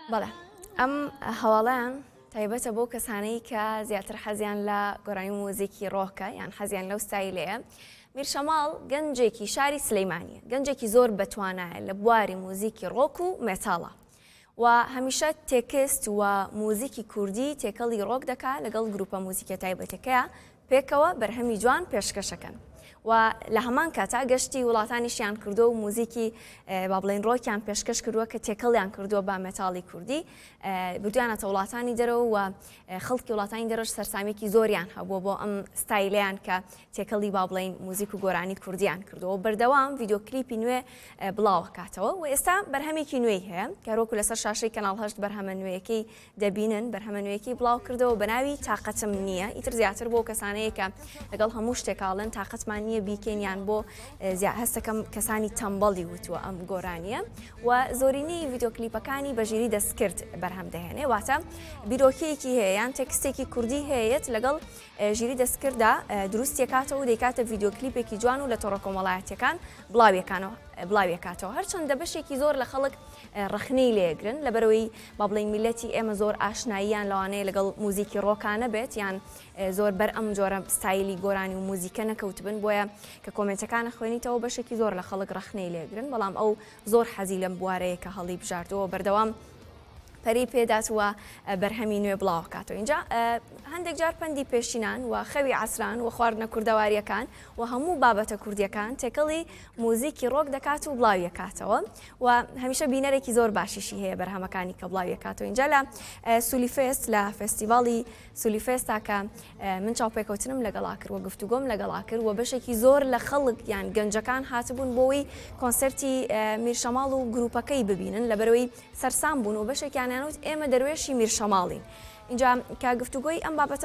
بەڵێ ئەم هەواڵەیان تایبەتە بۆ کەسانەی کە زیاتر حەزیان لە گۆڕانی مۆزیکی ڕۆکە یان حەزیان لەو ستایلەیە. میرشەماڵ گەنجێکی شاری سلەیمانیە، گەنجێکی زۆر بەتوانایە لە بواری مۆزیکی ڕۆک و مێتاڵە و هەمیشە تێکست و مۆزیکی کوردی تێکەڵی ڕۆک دەکات لەگەڵ گروپە مۆزیکە تایبەتەکەیە پێکەوە بەرهەمی جوان پێشکەشەکەن و لە هەمان کاتا گەشتی وڵاتانیشیان کردو و موزیکی با بڵێن ڕۆکیان پێشکەش کردووە کە تێکەڵیان کردووە با مێتاڵی کوردی بردویانەتە وڵاتانی دەرەوە و خەڵکی وڵاتانی دەرەش سەرسامێکی زۆریان هەبووە بۆ ئەم ستایلیان کە تێکەڵی با بڵێن موزیک و گۆرانی کوردیان کردەوە بەردەوام ڤیدیۆ کلیپی نوێ بڵاوە کاتەوە و ئێستا بەرهەمێکی نوێی هەیە کە ڕۆک لەسەر شاشەی کەناڵ هەشت بەرهەمە نوێیەکەی دەبینن بەرهەمە نوێیەکی بڵاو کردەوە بە ناوی تااقەتم نییە ئیتر زیاتر بۆ کەسانەیە کە لەگەڵ هەموو شتێکاڵن تااقەتمان نییە بیکەنیان بۆ هەستەکەم کەسانی تەمبەڵی وتووە ئەم گۆرانیە و زۆرینی ڤیدیۆ کلیپەکانی بەژیری دەستکرد بەرهەم دەهێنێ واتە بیرۆکەیەکی هەیە یان تێکستێکی کوردی هەیەت لەگەڵ ژیری دەستکردا دروستیکاتەوە و دەیکاتە ڤیدیۆ کلیپێکی جوان و لە تۆڕە کۆمەڵایەتیەکان بڵاویەکاتەوە هەرچەندە بەشێکی زۆر لە خەڵک ڕخنەی لێگرن لەبەرەوەی با بڵێن میلەتی ئێمە زۆر ئاشناییان لەوانەیە لەگەڵ موزیکی ڕۆکانە بێت یان زۆر بەر ئەم جۆرە ستایلی گۆرانی و موزیکە نەکەوتبن بۆیە کە کۆمنتەکانە خوێنیتەوە بەشێکی زۆر لە خەڵک ڕخنەی لێگرن بەڵام ئەو زۆر حەزی لەم بوارەیە کە هەڵی بژاردەوە بەردەوام پەری پێداتوە بەرهەمی نوێ بڵاوکاتەوە اینجا هەندێک جار پەندی پێشینان و خەوی عسران و خواردنە کوردەواریەکان و هەموو بابەتە کوردیەکان تێکەڵی مۆزیکی ڕۆک دەکات و بڵاویەکاتەوە و هەمیشە بینەرێکی زۆر باشیشی هەیە بەرهەمەکانی کە بڵاویەکاتەوە اینجا لە سولیفێست لە فستیڤاڵی سولیفێستا کە من چاوپێکەوتنم لەگەڵا کرد و گفتوگۆم لەگەڵا کرد و بەشێکی زۆر لە خەڵک یان گەنجەکان هاتبوون بۆەوەی کۆنسەرتی میرشەماڵ و گروپەکەی ببینن لەبەرەوەی سەرسام بوون و بەشێکیان ئێمە دەروێشی میرشەماڵین اینجا کە گفتوگۆی ئەم بابەتە